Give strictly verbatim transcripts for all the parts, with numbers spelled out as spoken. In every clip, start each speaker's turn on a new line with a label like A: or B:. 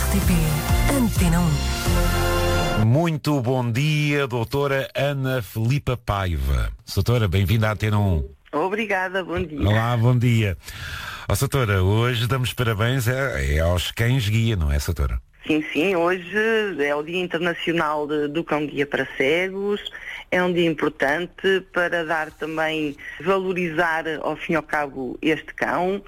A: R T P Antena um.
B: Muito bom dia, doutora Ana Filipa Paiva. Doutora, bem-vinda à Antena um.
C: Obrigada, bom dia.
B: Olá, bom dia. Ó, doutora, hoje damos parabéns é, é aos cães-guia, não é, doutora?
C: Sim, sim, hoje é o Dia Internacional de, do Cão-Guia para Cegos. É um dia importante para dar também, valorizar ao fim e ao cabo este cão,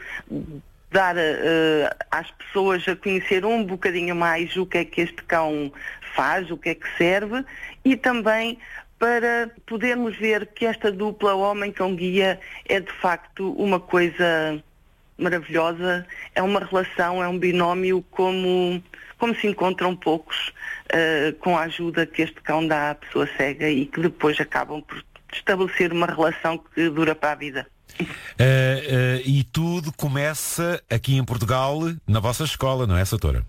C: dar uh, às pessoas a conhecer um bocadinho mais o que é que este cão faz, o que é que serve, e também para podermos ver que esta dupla homem-cão-guia é de facto uma coisa maravilhosa, é uma relação, é um binómio como, como se encontram poucos, uh, com a ajuda que este cão dá à pessoa cega e que depois acabam por estabelecer uma relação que dura para a vida.
B: Uh, uh, e tudo começa aqui em Portugal, na vossa escola, não é, doutora?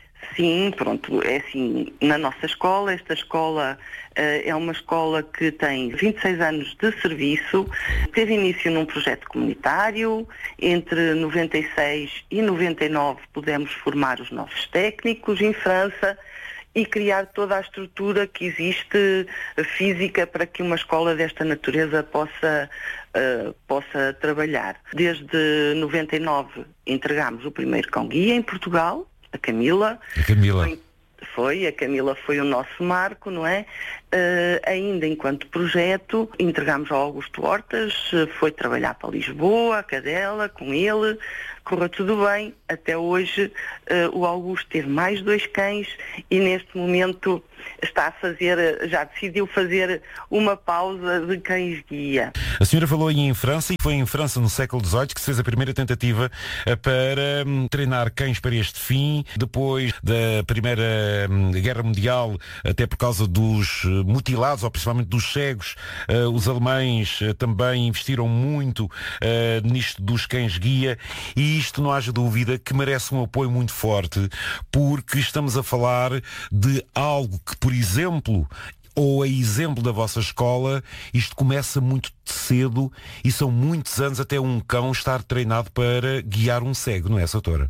C: Sim, pronto, é assim, na nossa escola, esta escola uh, é uma escola que tem vinte e seis anos de serviço, teve início num projeto comunitário, entre noventa e seis e noventa e nove pudemos formar os novos técnicos em França e criar toda a estrutura que existe física para que uma escola desta natureza possa, uh, possa trabalhar. Desde noventa e nove entregámos o primeiro cão-guia em Portugal, a Camila.
B: A Camila.
C: Foi, foi, a Camila foi o nosso marco, não é? Uh, ainda enquanto projeto, entregámos ao Augusto Hortas, foi trabalhar para Lisboa, a cadela, com ele, correu tudo bem. Até hoje uh, o Augusto teve mais dois cães e neste momento está a fazer, já decidiu fazer uma pausa de cães-guia.
B: A senhora falou aí em França, e foi em França no século dezoito que se fez a primeira tentativa para um, treinar cães para este fim, depois da Primeira um, Guerra Mundial, até por causa dos uh, mutilados, ou principalmente dos cegos, uh, os alemães uh, também investiram muito uh, nisto dos cães-guia, e isto não haja dúvida que merece um apoio muito forte, porque estamos a falar de algo que, por exemplo, ou a exemplo da vossa escola, isto começa muito cedo e são muitos anos até um cão estar treinado para guiar um cego, não é, doutora?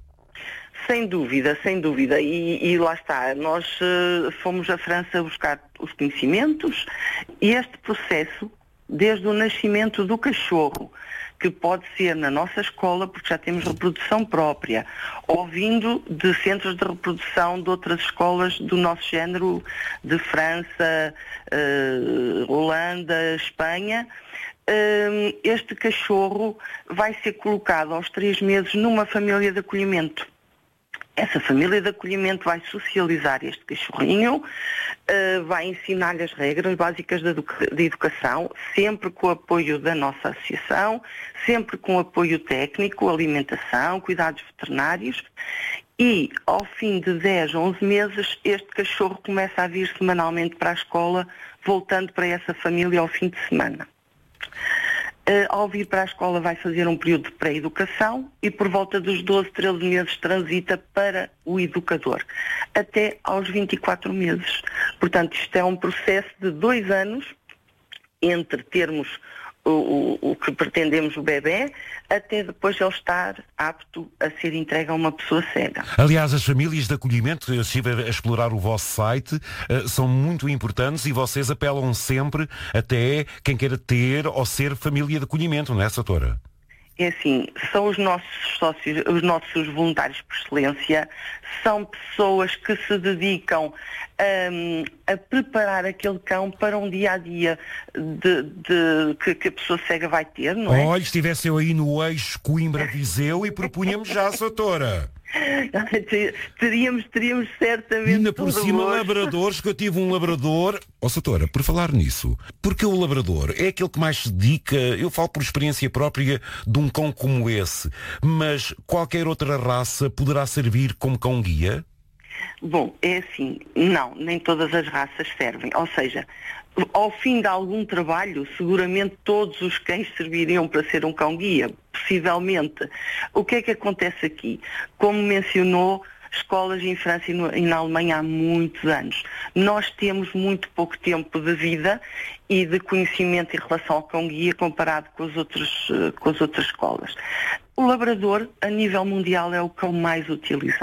C: Sem dúvida, sem dúvida. E, e lá está, nós uh, fomos à França buscar os conhecimentos e este processo, desde o nascimento do cachorro, que pode ser na nossa escola, porque já temos reprodução própria, ou vindo de centros de reprodução de outras escolas do nosso género, de França, uh, Holanda, Espanha. Uh, este cachorro vai ser colocado aos três meses numa família de acolhimento. Essa família de acolhimento vai socializar este cachorrinho, uh, vai ensinar-lhe as regras básicas de, educa- de educação, sempre com o apoio da nossa associação, sempre com apoio técnico, alimentação, cuidados veterinários, e ao fim de dez, onze meses, este cachorro começa a vir semanalmente para a escola, voltando para essa família ao fim de semana. Uh, ao vir para a escola vai fazer um período de pré-educação e por volta dos doze, treze meses transita para o educador, até aos vinte e quatro meses. Portanto, isto é um processo de dois anos entre termos o, o, o que pretendemos o bebê, até depois ele estar apto a ser entregue a uma pessoa cega.
B: Aliás, as famílias de acolhimento, eu estive a explorar o vosso site, uh, são muito importantes e vocês apelam sempre até quem queira ter ou ser família de acolhimento, não é, doutora?
C: É assim, são os nossos sócios, os nossos voluntários por excelência, são pessoas que se dedicam um, a preparar aquele cão para um dia-a-dia de, de, que, que a pessoa cega vai ter, não é?
B: Olha, estivesse eu aí no eixo Coimbra-Viseu e propunha-me já, doutora.
C: teríamos, teríamos certamente.
B: Ainda por cima
C: gosto.
B: labradores, que eu tive um labrador. Ó, doutora, por falar nisso, porque o labrador é aquele que mais se dedica, eu falo por experiência própria de um cão como esse, mas qualquer outra raça poderá servir como cão-guia?
C: Bom, é assim, não, nem todas as raças servem, ou seja, ao fim de algum trabalho, seguramente todos os cães serviriam para ser um cão-guia, possivelmente. O que é que acontece aqui? Como mencionou, escolas em França e, no, e na Alemanha há muitos anos. Nós temos muito pouco tempo de vida e de conhecimento em relação ao cão-guia comparado com as outras, com as outras escolas. O labrador, a nível mundial, é o cão mais utilizado.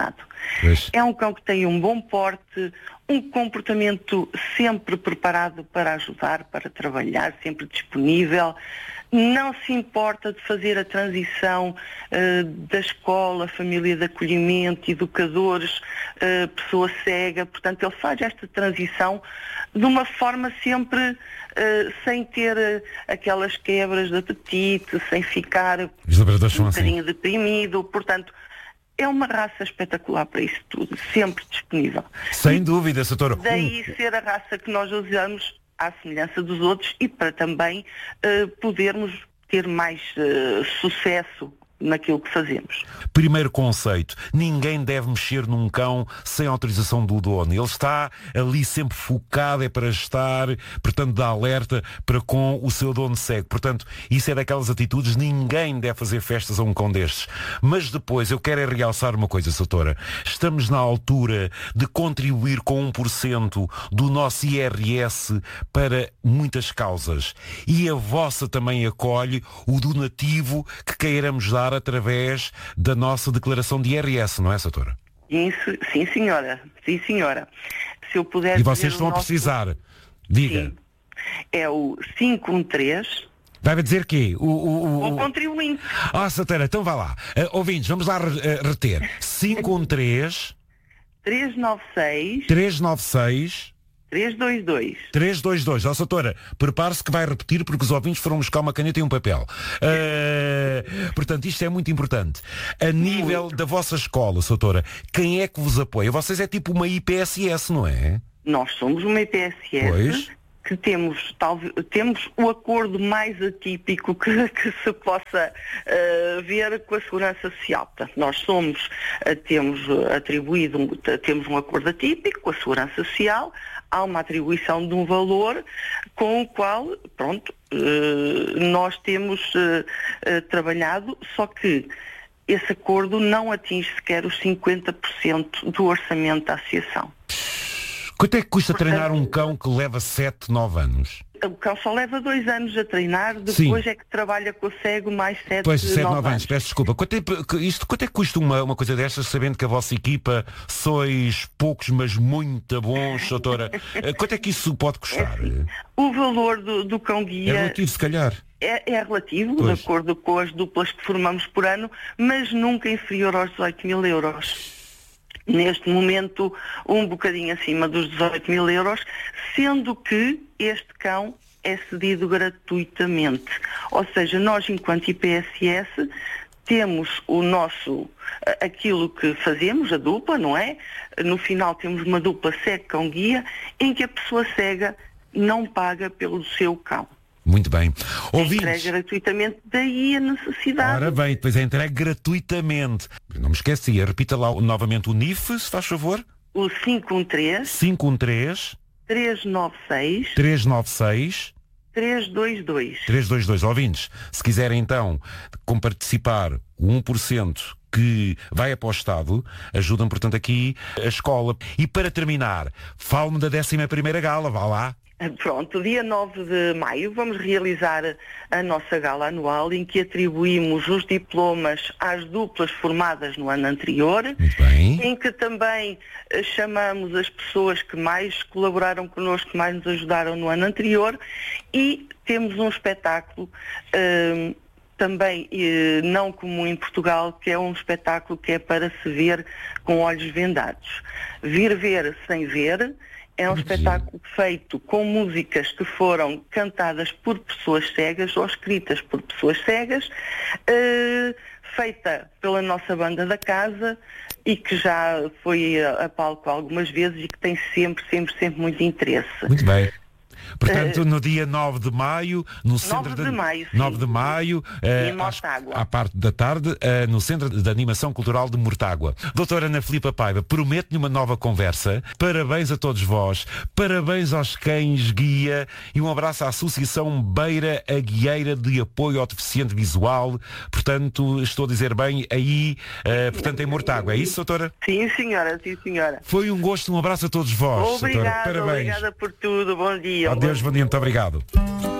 B: Pois.
C: É um cão que tem um bom porte, um comportamento sempre preparado para ajudar, para trabalhar, sempre disponível. Não se importa de fazer a transição uh, da escola, família de acolhimento, educadores, uh, pessoa cega. Portanto, ele faz esta transição de uma forma sempre uh, sem ter uh, aquelas quebras de apetite, sem ficar um bocadinho assim. deprimido. Portanto, é uma raça espetacular para isso tudo, sempre disponível.
B: Sem
C: e,
B: dúvida, doutora.
C: Daí ser a raça que nós usamos à semelhança dos outros e para também uh, podermos ter mais uh, sucesso naquilo que fazemos.
B: Primeiro conceito, ninguém deve mexer num cão sem autorização do dono. Ele está ali sempre focado, é para estar, portanto dá alerta para com o seu dono cego. Portanto, isso é daquelas atitudes, ninguém deve fazer festas a um cão destes. Mas depois, eu quero é realçar uma coisa, doutora. Estamos na altura de contribuir com um por cento do nosso I R S para muitas causas. E a vossa também acolhe o donativo que queiramos dar através da nossa declaração de I R S, não é, doutora?
C: Isso, sim, senhora. Sim, senhora. Se eu puder
B: e vocês estão
C: nosso...
B: a precisar. Diga.
C: Sim. É o cinco um três...
B: Vai dizer quê? O, o, o...
C: o contribuinte.
B: Ah, doutora, então vá lá. Uh, ouvintes, vamos lá uh, reter. cinco um três...
C: três nove seis...
B: três nove seis...
C: três dois dois.
B: três dois dois. Ó, doutora, prepare-se que vai repetir porque os ouvintes foram buscar uma caneta e um papel. Uh, portanto, isto é muito importante. A nível da vossa escola, doutora, quem é que vos apoia? Vocês é tipo uma I P S S, não é?
C: Nós somos uma I P S S.
B: Pois.
C: Que temos, talvez, temos o acordo mais atípico que, que se possa uh, ver com a Segurança Social. Portanto, nós somos, uh, temos atribuído, um, temos um acordo atípico com a Segurança Social, há uma atribuição de um valor com o qual, pronto, uh, nós temos uh, uh, trabalhado, só que esse acordo não atinge sequer os cinquenta por cento do orçamento da associação.
B: Quanto é que custa
C: Portanto,
B: treinar um cão que leva sete, nove anos?
C: O cão só leva dois anos a treinar, depois
B: Sim.
C: é que trabalha com o cego mais sete,
B: Pois, sete,
C: nove
B: nove anos, peço desculpa. Quanto é, isto, quanto é que custa uma, uma coisa destas, sabendo que a vossa equipa sois poucos, mas muito bons, doutora? Quanto é que isso pode custar?
C: É assim, o valor do, do cão-guia...
B: É relativo, se calhar.
C: É, é relativo,
B: Pois.
C: de acordo com as duplas que formamos por ano, mas nunca inferior aos dezoito mil euros. Neste momento, um bocadinho acima dos dezoito mil euros, sendo que este cão é cedido gratuitamente. Ou seja, nós, enquanto I P S S, temos o nosso, aquilo que fazemos, a dupla, não é? No final temos uma dupla cego-cão-guia, em que a pessoa cega não paga pelo seu cão.
B: Muito bem.
C: É
B: Ouvintes.
C: entregue gratuitamente, daí a necessidade.
B: Ora bem, depois é entregue gratuitamente. Não me esquecia, repita lá novamente o N I F, se faz favor.
C: O cinco um três,
B: cinco um três,
C: três nove seis,
B: três nove seis,
C: três dois dois.
B: três dois dois. Ouvintes, se quiserem então com participar o um por cento que vai para o Estado, ajudam portanto aqui a escola. E para terminar, fale-me da décima primeira gala, vá lá.
C: Pronto, dia nove de maio vamos realizar a nossa gala anual em que atribuímos os diplomas às duplas formadas no ano anterior,
B: Muito bem.
C: em que também eh, chamamos as pessoas que mais colaboraram connosco, que mais nos ajudaram no ano anterior, e temos um espetáculo eh, também eh, não comum em Portugal, que é um espetáculo que é para se ver com olhos vendados. Vir ver sem ver. É um espetáculo feito com músicas que foram cantadas por pessoas cegas ou escritas por pessoas cegas, uh, feita pela nossa banda da casa e que já foi a, a palco algumas vezes e que tem sempre, sempre, sempre muito interesse.
B: Muito bem. Portanto, no dia nove de maio, no centro
C: nove de maio, sim.
B: nove de maio,
C: Em
B: uh,
C: Mortágua.
B: à parte da tarde, uh, no Centro de Animação Cultural de Mortágua. Doutora Ana Filipa Paiva, prometo-lhe uma nova conversa. Parabéns a todos vós, parabéns aos cães guia e um abraço à Associação Beira Aguieira de Apoio ao Deficiente Visual. Portanto, estou a dizer bem, aí, uh, portanto, em Mortágua. É isso, doutora?
C: Sim, senhora, sim, senhora.
B: Foi um gosto, um abraço a todos vós.
C: Obrigada,
B: doutora. Parabéns.
C: obrigada por tudo. Bom dia.
B: Adeus, bom dia, muito obrigado.